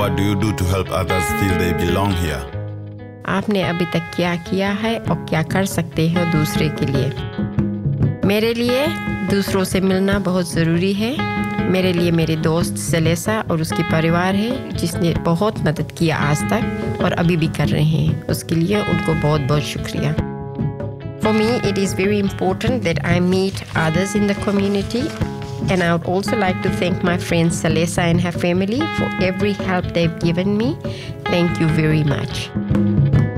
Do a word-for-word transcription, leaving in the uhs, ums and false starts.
what do you do to help others feel they belong here? आपने अभी तक क्या किया है और क्या कर सकते हो दूसरे के लिए? मेरे लिए दूसरों से मिलना बहुत ज़रूरी है। मेरे लिए मेरे दोस्त सेलेसा और उसके परिवार है जिसने बहुत मदद किया आज तक और अभी भी कर रहे हैं। उसके लिए उनको बहुत बहुत शुक्रिया। For me, it is very important that I meet others in the community, and I would also like to thank my friend Selesa and her family for every help they've given me. Thank you very much.